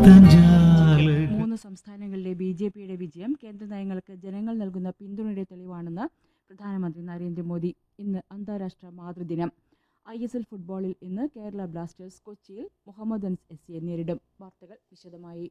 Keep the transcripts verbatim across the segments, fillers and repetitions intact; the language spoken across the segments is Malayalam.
മൂന്ന് സംസ്ഥാനങ്ങളിലെ ബി ജെ പിയുടെ വിജയം കേന്ദ്ര നയങ്ങൾക്ക് ജനങ്ങൾ നൽകുന്ന പിന്തുണയുടെ തെളിവാണെന്ന് പ്രധാനമന്ത്രി നരേന്ദ്രമോദി. ഇന്ന് അന്താരാഷ്ട്ര മാതൃദിനം. ഐ എസ് എൽ ഫുട്ബോളിൽ ഇന്ന് കേരള ബ്ലാസ്റ്റേഴ്സ് കൊച്ചിയിൽ മുഹമ്മദൻസ് എസ് സിയെ നേരിടും. വാർത്തകൾ വിശദമായി.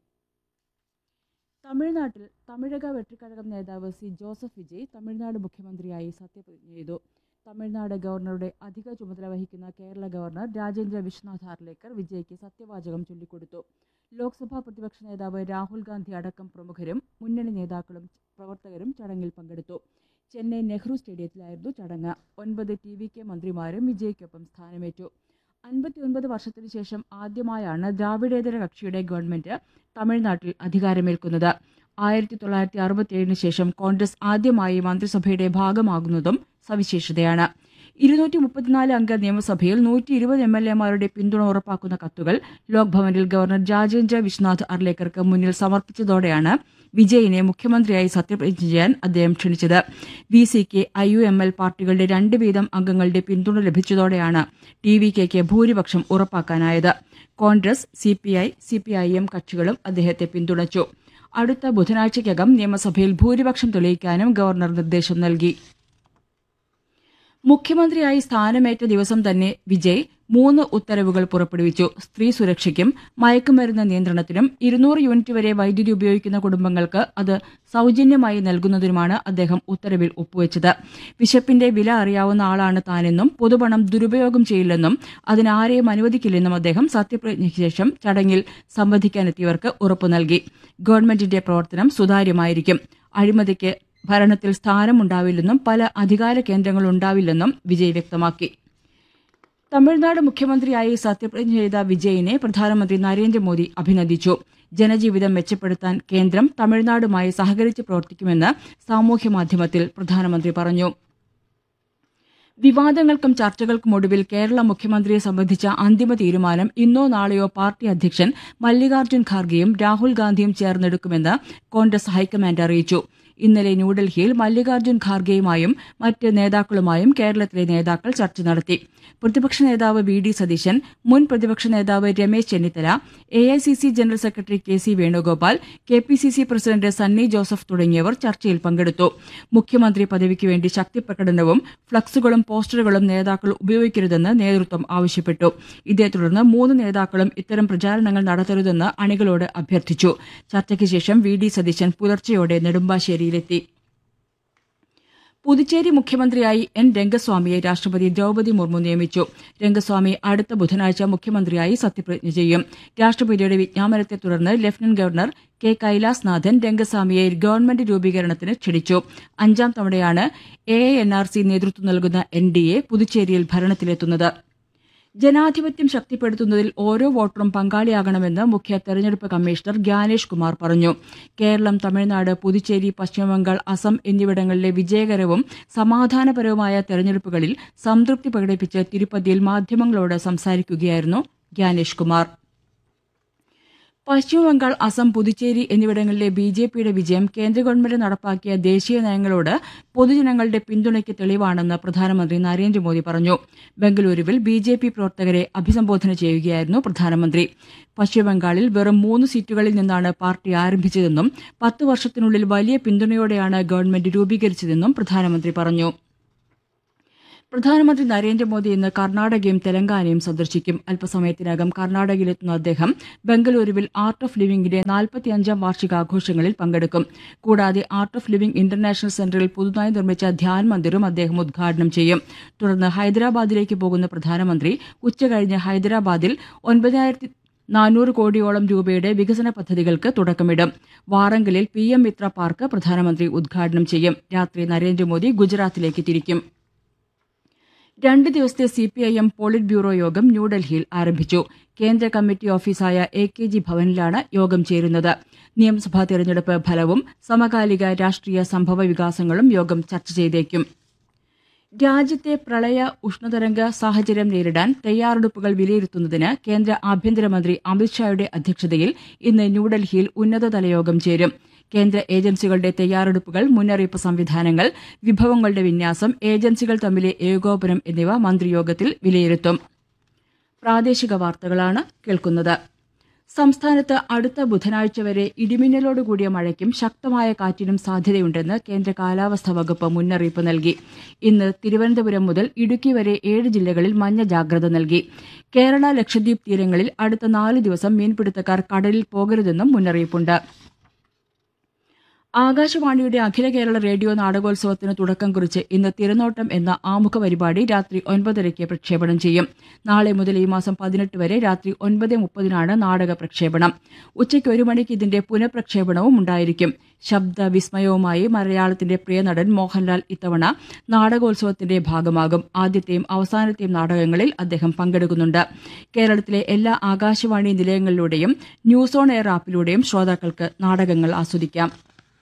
തമിഴ്നാട്ടിൽ തമിഴക വെട്ടിക്കഴകം നേതാവ് സി ജോസഫ് വിജയ് തമിഴ്നാട് മുഖ്യമന്ത്രിയായി സത്യപ്രതിജ്ഞ ചെയ്തു. തമിഴ്നാട് ഗവർണറുടെ അധിക ചുമതല വഹിക്കുന്ന കേരള ഗവർണർ രാജേന്ദ്ര വിശ്വനാഥ് ഹാർലേക്കർ വിജയ്ക്ക് സത്യവാചകം ചൊല്ലിക്കൊടുത്തു. ലോക്സഭാ പ്രതിപക്ഷ നേതാവ് രാഹുൽ ഗാന്ധി അടക്കം പ്രമുഖരും മുന്നണി നേതാക്കളും പ്രവർത്തകരും ചടങ്ങിൽ പങ്കെടുത്തു. ചെന്നൈ നെഹ്റു സ്റ്റേഡിയത്തിലായിരുന്നു ചടങ്ങ്. ഒൻപത് ടി വി കെ മന്ത്രിമാരും വിജയ്ക്കൊപ്പം സ്ഥാനമേറ്റു. അൻപത്തിയൊൻപത് വർഷത്തിനു ശേഷം ആദ്യമായാണ് ദ്രാവിഡേതര കക്ഷിയുടെ ഗവൺമെന്റ് തമിഴ്നാട്ടിൽ അധികാരമേൽക്കുന്നത്. ആയിരത്തി തൊള്ളായിരത്തി അറുപത്തിയേഴിന് ശേഷം കോൺഗ്രസ് ആദ്യമായി മന്ത്രിസഭയുടെ ഭാഗമാകുന്നതും സവിശേഷതയാണ്. ഇരുന്നൂറ്റി മുപ്പത്തിനാല് അംഗ നിയമസഭയിൽ നൂറ്റി ഇരുപത് എം എൽ എമാരുടെ പിന്തുണ ഉറപ്പാക്കുന്ന കത്തുകൾ ലോക്ഭവനിൽ ഗവർണർ രാജേന്ദ്ര വിശ്വനാഥ് അർലേക്കർക്ക് മുന്നിൽ സമർപ്പിച്ചതോടെയാണ് വിജയിനെ മുഖ്യമന്ത്രിയായി സത്യപ്രതിജ്ഞ ചെയ്യാൻ അദ്ദേഹം ക്ഷണിച്ചത്. V C K, I U M L പാർട്ടികളുടെ രണ്ട് വീതം അംഗങ്ങളുടെ പിന്തുണ ലഭിച്ചതോടെയാണ് ടി വി കെയ്ക്ക് ഭൂരിപക്ഷം ഉറപ്പാക്കാനായത്. Congress, C P I, C P I M കക്ഷികളും അദ്ദേഹത്തെ പിന്തുണച്ചു. അടുത്ത ബുധനാഴ്ചയ്ക്കകം നിയമസഭയിൽ ഭൂരിപക്ഷം തെളിയിക്കാനും ഗവർണർ നിർദ്ദേശം നൽകി. മുഖ്യമന്ത്രിയായി സ്ഥാനമേറ്റ ദിവസം തന്നെ വിജയ് മൂന്ന് ഉത്തരവുകൾ പുറപ്പെടുവിച്ചു. സ്ത്രീ സുരക്ഷയ്ക്കും മയക്കുമരുന്ന് നിയന്ത്രണത്തിനും ഇരുന്നൂറ് യൂണിറ്റ് വരെ വൈദ്യുതി ഉപയോഗിക്കുന്ന കുടുംബങ്ങൾക്ക് അത് സൌജന്യമായി നൽകുന്നതിനുമാണ് അദ്ദേഹം ഉത്തരവിൽ ഒപ്പുവെച്ചത്. വിശപ്പിന്റെ വില അറിയാവുന്ന ആളാണ് താനെന്നും പൊതുപണം ദുരുപയോഗം ചെയ്യില്ലെന്നും അതിനാരെയും അനുവദിക്കില്ലെന്നും അദ്ദേഹം സത്യപ്രതിജ്ഞയ്ക്ക് ശേഷം ചടങ്ങിൽ സംബന്ധിക്കാനെത്തിയവർക്ക് ഉറപ്പു നൽകി. ഗവൺമെന്റിന്റെ പ്രവർത്തനം സുതാര്യമായിരിക്കും. അഴിമതിക്ക് ഭരണത്തിൽ സ്ഥാനമുണ്ടാവില്ലെന്നും പല അധികാര കേന്ദ്രങ്ങളുണ്ടാവില്ലെന്നും വിജയ് വ്യക്തമാക്കി. തമിഴ്നാട് മുഖ്യമന്ത്രിയായി സത്യപ്രതിജ്ഞ ചെയ്ത വിജയിനെ പ്രധാനമന്ത്രി നരേന്ദ്രമോദി അഭിനന്ദിച്ചു. ജനജീവിതം മെച്ചപ്പെടുത്താൻ കേന്ദ്രം തമിഴ്നാടുമായി സഹകരിച്ച് പ്രവർത്തിക്കുമെന്ന് സാമൂഹ്യമാധ്യമത്തിൽ പ്രധാനമന്ത്രി പറഞ്ഞു. വിവാദങ്ങൾക്കും ചർച്ചകൾക്കും ഒടുവിൽ കേരള മുഖ്യമന്ത്രിയെ സംബന്ധിച്ച അന്തിമ തീരുമാനം ഇന്നോ നാളെയോ പാർട്ടി അധ്യക്ഷൻ മല്ലികാർജ്ജുൻ ഖാർഗെയും രാഹുൽ ഗാന്ധിയും ചേർന്നെടുക്കുമെന്ന് കോൺഗ്രസ് ഹൈക്കമാൻഡ് അറിയിച്ചു. ഇന്നലെ ന്യൂഡൽഹിയിൽ മല്ലികാർജ്ജുൻ ഖാർഗെയുമായും മറ്റ് നേതാക്കളുമായും കേരളത്തിലെ നേതാക്കൾ ചർച്ച നടത്തി. പ്രതിപക്ഷ നേതാവ് വി ഡി സതീശൻ, മുൻ പ്രതിപക്ഷ നേതാവ് Ramesh Chennithala, A I C C general secretary K C Venugopal, K P C C president Sunny Joseph തുടങ്ങിയവർ ചർച്ചയിൽ പങ്കെടുത്തു. മുഖ്യമന്ത്രി പദവിക്ക് വേണ്ടി ശക്തിപ്രകടനവും ഫ്ളക്സുകളും പോസ്റ്ററുകളും നേതാക്കൾ ഉപയോഗിക്കരുതെന്ന് നേതൃത്വം ആവശ്യപ്പെട്ടു. ഇതേ തുടർന്ന് മൂന്ന് നേതാക്കളും ഇത്തരം പ്രചാരണങ്ങൾ നടത്തരുതെന്ന് അണികളോട് അഭ്യർത്ഥിച്ചു. ചർച്ചയ്ക്ക് ശേഷം വി ഡി സതീശൻ പുലർച്ചെയോടെ നെടുമ്പാശ്ശേരിയിലെത്തി. പുതുച്ചേരി മുഖ്യമന്ത്രിയായി എൻ രംഗസ്വാമിയെ രാഷ്ട്രപതി ദ്രൌപദി മുർമു നിയമിച്ചു. രംഗസ്വാമി അടുത്ത ബുധനാഴ്ച മുഖ്യമന്ത്രിയായി സത്യപ്രതിജ്ഞ ചെയ്യും. രാഷ്ട്രപതിയുടെ വിജ്ഞാപനത്തെ തുടർന്ന് lieutenant governor K Kailashnathan രംഗസ്വാമിയെ government രൂപീകരണത്തിന് ക്ഷണിച്ചു. അഞ്ചാം തവണയാണ് A I N R C നേതൃത്വം നൽകുന്ന എൻ ഡി എ പുതുച്ചേരിയിൽ ഭരണത്തിലെത്തുന്നത്. ജനാധിപത്യം ശക്തിപ്പെടുത്തുന്നതിൽ ഓരോ വോട്ടറും പങ്കാളിയാകണമെന്ന് മുഖ്യ തെരഞ്ഞെടുപ്പ് കമ്മീഷണർ ഗ്യാനേഷ് കുമാർ പറഞ്ഞു. കേരളം, തമിഴ്നാട്, പുതുച്ചേരി, പശ്ചിമബംഗാൾ, അസം എന്നിവിടങ്ങളിലെ വിജയകരവും സമാധാനപരവുമായ തെരഞ്ഞെടുപ്പുകളിൽ സംതൃപ്തി പ്രകടിപ്പിച്ച് തിരുപ്പതിയിൽ മാധ്യമങ്ങളോട് സംസാരിക്കുകയായിരുന്നു ഗ്യാനേഷ് കുമാർ. പശ്ചിമബംഗാൾ, അസം, പുതുച്ചേരി എന്നിവിടങ്ങളിലെ ബി ജെ പിയുടെ വിജയം കേന്ദ്ര ഗവൺമെന്റ് നടപ്പാക്കിയ ദേശീയ നയങ്ങളോട് പൊതുജനങ്ങളുടെ പിന്തുണയ്ക്ക് തെളിവാണെന്ന് പ്രധാനമന്ത്രി നരേന്ദ്രമോദി പറഞ്ഞു. ബംഗളൂരുവിൽ ബി ജെ പി പ്രവർത്തകരെ അഭിസംബോധന ചെയ്യുകയായിരുന്നു പ്രധാനമന്ത്രി. പശ്ചിമബംഗാളിൽ വെറും മൂന്ന് സീറ്റുകളിൽ നിന്നാണ് പാർട്ടി ആരംഭിച്ചതെന്നും പത്ത് വർഷത്തിനുള്ളിൽ വലിയ പിന്തുണയോടെയാണ് ഗവൺമെന്റ് രൂപീകരിച്ചതെന്നും പ്രധാനമന്ത്രി പറഞ്ഞു. പ്രധാനമന്ത്രി നരേന്ദ്രമോദി ഇന്ന് കർണാടകയും തെലങ്കാനയും സന്ദർശിക്കും. അല്പസമയത്തിനകം കർണാടകയിലെത്തുന്ന അദ്ദേഹം ബംഗളൂരുവിൽ ആർട്ട് ഓഫ് ലിവിംഗിന്റെ നാൽപ്പത്തിയഞ്ചാം വാർഷികാഘോഷങ്ങളിൽ പങ്കെടുക്കും. കൂടാതെ ആർട്ട് ഓഫ് ലിവിംഗ് ഇന്റർനാഷണൽ സെന്ററിൽ പുതുതായി നിർമ്മിച്ച ധ്യാൻ മന്ദിറും അദ്ദേഹം ഉദ്ഘാടനം ചെയ്യും. തുടർന്ന് ഹൈദരാബാദിലേക്ക് പോകുന്ന പ്രധാനമന്ത്രി ഉച്ചകഴിഞ്ഞ് ഹൈദരാബാദിൽ ഒൻപതിനായിരത്തി നാനൂറ് കോടിയോളം രൂപയുടെ വികസന പദ്ധതികൾക്ക് തുടക്കമിടും. വാറങ്കലിൽ പി എം മിത്ര പാർക്ക് പ്രധാനമന്ത്രി ഉദ്ഘാടനം ചെയ്യും. രാത്രി നരേന്ദ്രമോദി ഗുജറാത്തിലേക്ക് തിരിക്കും. രണ്ട് ദിവസത്തെ C P I M polit bureau യോഗം ന്യൂഡൽഹിയിൽ ആരംഭിച്ചു. കേന്ദ്ര കമ്മിറ്റി ഓഫീസായ എ കെ ജി ഭവനിലാണ് യോഗം ചേരുന്നത്. നിയമസഭാ തെരഞ്ഞെടുപ്പ് ഫലവും സമകാലിക രാഷ്ട്രീയ സംഭവ വികാസങ്ങളും യോഗം ചർച്ച ചെയ്തേക്കും. രാജ്യത്തെ പ്രളയ ഉഷ്ണതരംഗ സാഹചര്യം നേരിടാൻ തയ്യാറെടുപ്പുകൾ വിലയിരുത്തുന്നതിന് കേന്ദ്ര ആഭ്യന്തരമന്ത്രി അമിത്ഷായുടെ അധ്യക്ഷതയിൽ ഇന്ന് ന്യൂഡൽഹിയിൽ ഉന്നതതല യോഗം ചേരും. കേന്ദ്ര ഏജൻസികളുടെ തയ്യാറെടുപ്പുകൾ, മുന്നറിയിപ്പ് സംവിധാനങ്ങൾ, വിഭവങ്ങളുടെ വിന്യാസം, ഏജൻസികൾ തമ്മിലെ ഏകോപനം എന്നിവ മന്ത്രിയോഗത്തിൽ വിലയിരുത്തും. പ്രാദേശിക വാർത്തകളാണ് കേൾക്കുന്നത്. സംസ്ഥാനത്ത് അടുത്ത ബുധനാഴ്ച വരെ ഇടിമിന്നലോടുകൂടിയ മഴയ്ക്കും ശക്തമായ കാറ്റിനും സാധ്യതയുണ്ടെന്ന് കേന്ദ്ര കാലാവസ്ഥാ വകുപ്പ് മുന്നറിയിപ്പ് നൽകി. ഇന്ന് തിരുവനന്തപുരം മുതൽ ഇടുക്കി വരെ ഏഴ് ജില്ലകളിൽ മഞ്ഞ ജാഗ്രത നൽകി. കേരള ലക്ഷദ്വീപ് തീരങ്ങളിൽ അടുത്ത നാല് ദിവസം മീൻപിടുത്തക്കാർ കടലിൽ പോകരുതെന്നും മുന്നറിയിപ്പുണ്ട്. ആകാശവാണിയുടെ അഖില കേരള റേഡിയോ നാടകോത്സവത്തിന് തുടക്കം കുറിച്ച് ഇന്ന് തിരനോട്ടം എന്ന ആമുഖ പരിപാടി രാത്രി ഒൻപതരയ്ക്ക് പ്രക്ഷേപണം ചെയ്യും. നാളെ മുതൽ ഈ മാസം പതിനെട്ട് വരെ രാത്രി ഒൻപത് മുപ്പതിനാണ് നാടക പ്രക്ഷേപണം. ഉച്ചയ്ക്ക് ഒരു മണിക്ക് ഇതിന്റെ പുനഃപ്രക്ഷേപണവും ഉണ്ടായിരിക്കും. ശബ്ദ വിസ്മയവുമായി മലയാളത്തിന്റെ പ്രിയനടൻ മോഹൻലാൽ ഇത്തവണ നാടകോത്സവത്തിന്റെ ഭാഗമാകും. ആദ്യത്തെയും അവസാനത്തെയും നാടകങ്ങളിൽ അദ്ദേഹം പങ്കെടുക്കുന്നുണ്ട്. കേരളത്തിലെ എല്ലാ ആകാശവാണി നിലയങ്ങളിലൂടെയും ന്യൂസ് ഓൺ എയർ ആപ്പിലൂടെയും ശ്രോതാക്കൾക്ക് നാടകങ്ങൾ ആസ്വദിക്കാം.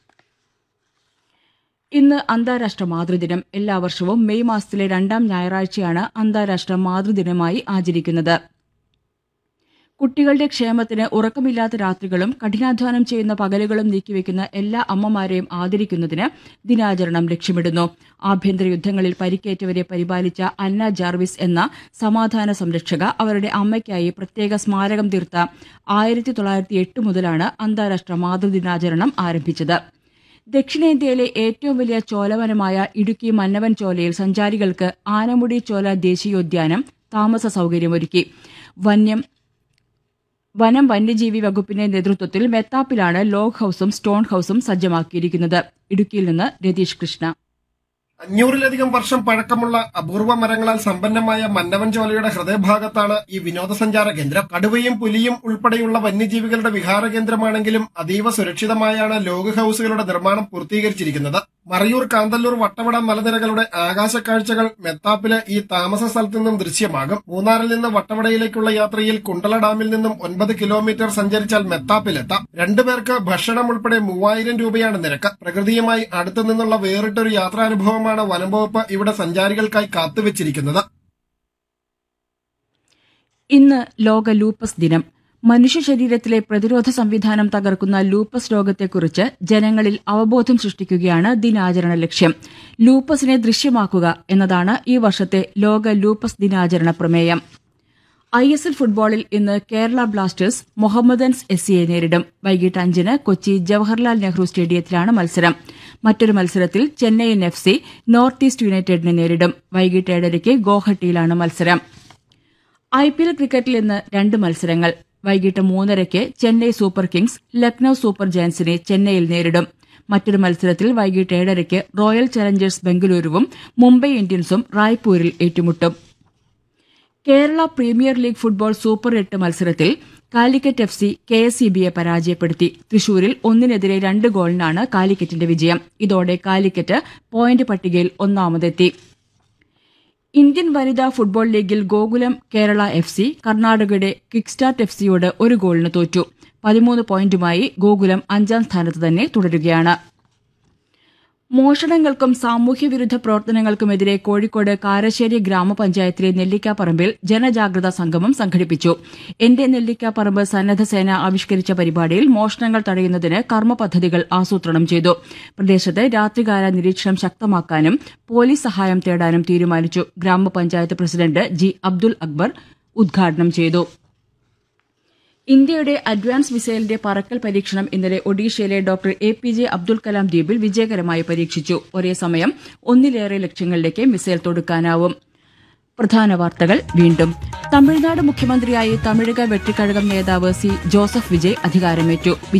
ഇന്ന് അന്താരാഷ്ട്ര മാതൃദിനം. എല്ലാ വർഷവും മെയ് മാസത്തിലെ രണ്ടാം ഞായറാഴ്ചയാണ് അന്താരാഷ്ട്ര മാതൃദിനമായി ആചരിക്കുന്നത്. കുട്ടികളുടെ ക്ഷേമത്തിന് ഉറക്കമില്ലാത്ത രാത്രികളും കഠിനാധ്വാനം ചെയ്യുന്ന പകലുകളും നീക്കിവെക്കുന്ന എല്ലാ അമ്മമാരെയും ആദരിക്കുന്നതിന് ദിനാചരണം ലക്ഷ്യമിടുന്നു. ആഭ്യന്തര യുദ്ധങ്ങളിൽ പരിക്കേറ്റവരെ പരിപാലിച്ച അന്ന ജാർവിസ് എന്ന സമാധാന സംരക്ഷക അവരുടെ അമ്മയ്ക്കായി പ്രത്യേക സ്മാരകം തീർത്ത ആയിരത്തി തൊള്ളായിരത്തി എട്ട് മുതലാണ് അന്താരാഷ്ട്ര മാതൃദിനാചരണം ആരംഭിച്ചത്. ദക്ഷിണേന്ത്യയിലെ ഏറ്റവും വലിയ ചോലവനമായ ഇടുക്കി മന്നവൻ ചോലയിൽ സഞ്ചാരികൾക്ക് ആനമുടി ചോല ദേശീയോദ്യാനം താമസ സൌകര്യമൊരുക്കി. വന്യം വനം വന്യജീവി വകുപ്പിന്റെ നേതൃത്വത്തിൽ മെത്താപ്പിലാണ് ലോഗ് ഹൌസും സ്റ്റോൺ ഹൌസും സജ്ജമാക്കിയിരിക്കുന്നത്. ഇടുക്കിയിൽ നിന്ന് രതീഷ് കൃഷ്ണ. അഞ്ഞൂറിലധികം വർഷം പഴക്കമുള്ള അപൂർവ മരങ്ങളാൽ സമ്പന്നമായ മന്നവൻ ചോലയുടെ ഹൃദയഭാഗത്താണ് ഈ വിനോദസഞ്ചാര കേന്ദ്രം. കടുവയും പുലിയും ഉൾപ്പെടെയുള്ള വന്യജീവികളുടെ വിഹാര കേന്ദ്രമാണെങ്കിലും അതീവ സുരക്ഷിതമായാണ് ലോഗ് ഹൌസുകളുടെ നിർമ്മാണം പൂർത്തീകരിച്ചിരിക്കുന്നത്. മറയൂർ കാന്തല്ലൂർ വട്ടവട മലനിരകളുടെ ആകാശക്കാഴ്ചകൾ മെത്താപ്പിലെ ഈ താമസ സ്ഥലത്തു നിന്നും ദൃശ്യമാകും. മൂന്നാറിൽ നിന്ന് വട്ടവടയിലേക്കുള്ള യാത്രയിൽ കുണ്ടള ഡാമിൽ നിന്നും ഒൻപത് കിലോമീറ്റർ സഞ്ചരിച്ചാൽ മെത്താപ്പിലെത്താം. രണ്ടുപേർക്ക് ഭക്ഷണം ഉൾപ്പെടെ മൂവായിരം രൂപയാണ് നിരക്ക്. പ്രകൃതിയുമായി അടുത്തു നിന്നുള്ള വേറിട്ടൊരു യാത്രാനുഭവമാണ് വനംവകുപ്പ് ഇവിടെ സഞ്ചാരികൾക്കായി കാത്തുവച്ചിരിക്കുന്നത്. ഇന്ന് ലോക ലൂപ്പസ് ദിനം. മനുഷ്യ ശരീരത്തിലെ പ്രതിരോധ സംവിധാനം തകർക്കുന്ന ലൂപ്പസ് രോഗത്തെക്കുറിച്ച് ജനങ്ങളിൽ അവബോധം സൃഷ്ടിക്കുകയാണ് ദിനാചരണ ലക്ഷ്യം. ലൂപ്പസിനെ ദൃശ്യമാക്കുക എന്നതാണ് ഈ വർഷത്തെ ലോക ലൂപ്പസ് ദിനാചരണ പ്രമേയം. ഐ എസ് എൽ ഫുട്ബോളിൽ ഇന്ന് കേരള ബ്ലാസ്റ്റേഴ്സ് മുഹമ്മദൻസ് എസ് സിയെ നേരിടും. വൈകിട്ട് അഞ്ചിന് കൊച്ചി ജവഹർലാൽ നെഹ്റു സ്റ്റേഡിയത്തിലാണ് മത്സരം. മറ്റൊരു മത്സരത്തിൽ Chennaiyin F C north east യുണൈറ്റഡിനെ നേരിടും. വൈകിട്ട് ഏഴരയ്ക്ക് ഗോഹട്ടിയിലാണ് മത്സരം. ഐ പി എൽ ക്രിക്കറ്റിൽ ഇന്ന് രണ്ട് മത്സരങ്ങൾ. വൈകിട്ട് മൂന്നരയ്ക്ക് Chennai super Kings Lucknow super ജയന്റ്സിനെ ചെന്നൈയിൽ നേരിടും. മറ്റൊരു മത്സരത്തിൽ വൈകിട്ട് ഏഴരയ്ക്ക് റോയൽ ചലഞ്ചേഴ്സ് ബംഗളൂരുവും മുംബൈ ഇന്ത്യൻസും റായ്പൂരിൽ ഏറ്റുമുട്ടും. Kerala premier league football super എട്ട് മത്സരത്തിൽ Calicut F C K S E ബിയെ പരാജയപ്പെടുത്തി. തൃശൂരിൽ ഒന്നിനെതിരെ രണ്ട് ഗോളിനാണ് കാലിക്കറ്റിന്റെ വിജയം. ഇതോടെ കാലിക്കറ്റ് പോയിന്റ് പട്ടികയിൽ ഒന്നാമതെത്തി. ഇന്ത്യൻ വനിതാ ഫുട്ബോൾ ലീഗിൽ ഗോകുലം കേരള എഫ് സി കർണാടകയുടെ കിക്സ്റ്റാർട്ട് എഫ് സിയോട് ഒരു ഗോളിന് തോറ്റു. പതിമൂന്ന് പോയിന്റുമായി ഗോകുലം അഞ്ചാം സ്ഥാനത്ത് തന്നെ തുടരുകയാണ്. മോഷണങ്ങൾക്കും സാമൂഹ്യവിരുദ്ധ പ്രവർത്തനങ്ങൾക്കുമെതിരെ കോഴിക്കോട് കാരശ്ശേരി ഗ്രാമപഞ്ചായത്തിലെ നെല്ലിക്കാപ്പറമ്പിൽ ജനജാഗ്രതാ സംഗമം സംഘടിപ്പിച്ചു. എന്റെ നെല്ലിക്കാപ്പറമ്പ് സന്നദ്ധ സേന ആവിഷ്കരിച്ച പരിപാടിയിൽ മോഷണങ്ങൾ തടയുന്നതിന് കർമ്മ പദ്ധതികൾ ആസൂത്രണം ചെയ്തു. പ്രദേശത്ത് രാത്രികാല നിരീക്ഷണം ശക്തമാക്കാനും പോലീസ് സഹായം തേടാനും തീരുമാനിച്ചു. ഗ്രാമപഞ്ചായത്ത് പ്രസിഡന്റ് ജി അബ്ദുൽ അക്ബർ ഉദ്ഘാടനം ചെയ്തു. ഇന്ത്യയുടെ അഡ്വാൻസ് മിസൈലിന്റെ പറക്കൽ പരീക്ഷണം ഇന്നലെ ഒഡീഷയിലെ doctor A P J Abdul Kalam ദ്വീപിൽ വിജയകരമായി പരീക്ഷിച്ചു. ഒരേ സമയം ഒന്നിലേറെ ലക്ഷ്യങ്ങളിലേക്ക് മിസൈൽ തൊടുക്കാനാവും. പ്രധാന വാർത്തകൾ വീണ്ടും. തമിഴ്നാട് മുഖ്യമന്ത്രിയായി തമിഴക വെട്ടിക്കഴകം നേതാവ് സി ജോസഫ് വിജയ് അധികാരമേറ്റു.